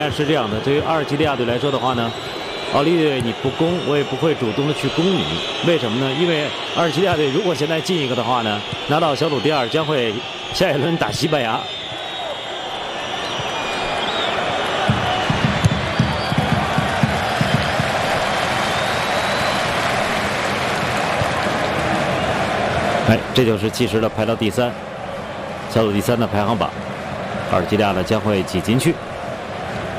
是这样的，对于阿尔及利亚队来说的话呢，奥地利队你不攻，我也不会主动的去攻你。为什么呢？因为阿尔及利亚队如果现在进一个的话呢，拿到小组第2，将会下一轮打西班牙。哎，这就是计时的排到第3，小组第3的排行榜，阿尔及利亚呢将会挤进去。